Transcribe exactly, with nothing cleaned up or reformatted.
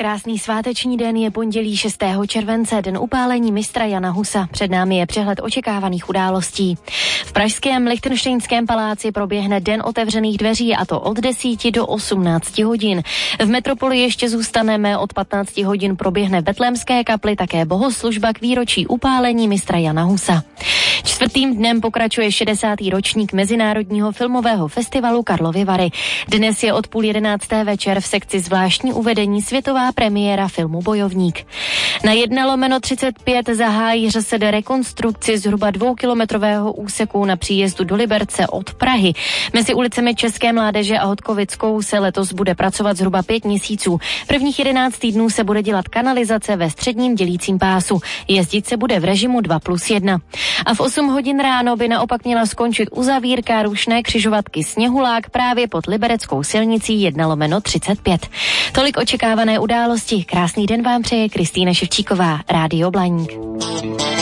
krásný sváteční den, je pondělí šestého července, den upálení mistra Jana Husa. Před námi je přehled očekávaných událostí. V pražském Lichtenštejnském paláci proběhne den otevřených dveří, a to od desíti do osmnácti hodin. V metropoli ještě zůstaneme, od patnácti hodin proběhne v Betlémské kapli také bohoslužba k výročí upálení mistra Jana Husa. Čtvrtým dnem pokračuje šedesátý ročník Mezinárodního filmového festivalu Karlovy Vary. Dnes je od půl jedenácté večer v sekci zvláštní uvedení světová premiéra filmu Bojovník. Na jedna lomeno třicet pět zahájí ŘSD rekonstrukci zhruba dvoukilometrového úseku na příjezdu do Liberce od Prahy. Mezi ulicemi České Mládeže a Hodkovickou se letos bude pracovat zhruba pět měsíců. Prvních jedenáct týdnů se bude dělat kanalizace ve středním dělícím pásu. Jezdit se bude v režimu dva plus jedna. A v osm hodin ráno by naopak měla skončit uzavírka rušné křižovatky Sněhulák právě pod libereckou silnicí jedna lomeno třicet pět. Tolik očekávané události. Krásný den vám přeje Kristýna Ševčíková, Rádio Blaník.